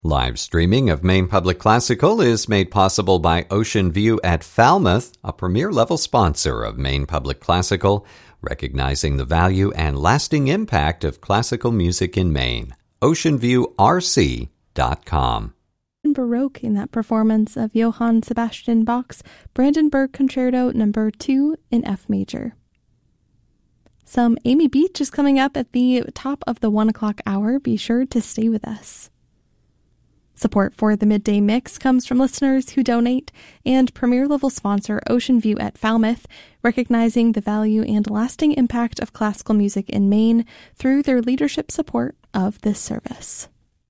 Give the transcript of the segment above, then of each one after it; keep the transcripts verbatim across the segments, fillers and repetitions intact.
Live streaming of Maine Public Classical is made possible by Ocean View at Falmouth, a premier-level sponsor of Maine Public Classical, recognizing the value and lasting impact of classical music in Maine. ocean view r c dot com. Baroque in that performance of Johann Sebastian Bach's Brandenburg Concerto Number two in F major. Some Amy Beach is coming up at the top of the one o'clock hour. Be sure to stay with us. Support for the Midday Mix comes from listeners who donate and premier-level sponsor Ocean View at Falmouth, recognizing the value and lasting impact of classical music in Maine through their leadership support of this service.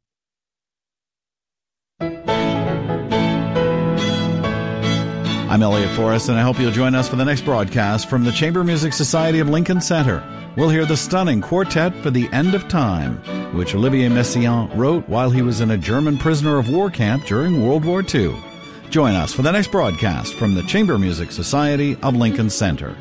I'm Elliot Forrest, and I hope you'll join us for the next broadcast from the Chamber Music Society of Lincoln Center. We'll hear the stunning Quartet for the End of Time, which Olivier Messiaen wrote while he was in a German prisoner of war camp during World War Two. Join us for the next broadcast from the Chamber Music Society of Lincoln Center.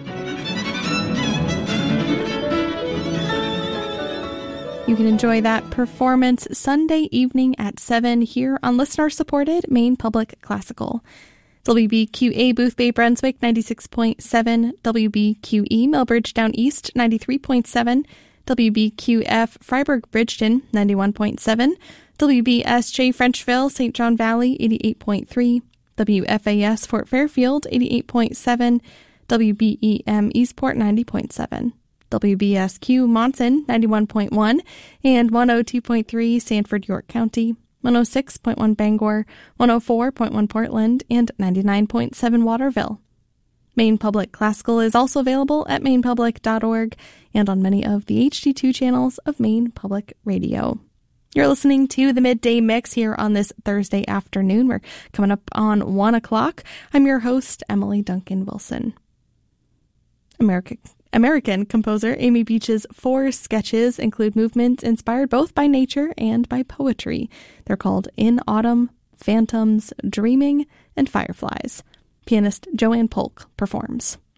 You can enjoy that performance Sunday evening at seven here on listener-supported Maine Public Classical. W B Q A Booth Bay Brunswick ninety-six point seven, W B Q E Millbridge Down East ninety-three point seven, W B Q F Freiburg Bridgeton ninety-one point seven, W B S J Frenchville Saint John Valley eighty-eight point three, W F A S Fort Fairfield eighty-eight point seven, W B E M Eastport ninety point seven, W B S Q Monson ninety-one point one, and one oh two point three Sanford York County, one oh six point one Bangor, one oh four point one Portland, and ninety-nine point seven Waterville. Maine Public Classical is also available at maine public dot org and on many of the H D two channels of Maine Public Radio. You're listening to the Midday Mix here on this Thursday afternoon. We're coming up on one o'clock. I'm your host, Emily Duncan Wilson. America American composer Amy Beach's four sketches include movements inspired both by nature and by poetry. They're called In Autumn, Phantoms, Dreaming, and Fireflies. Pianist Joanne Polk performs.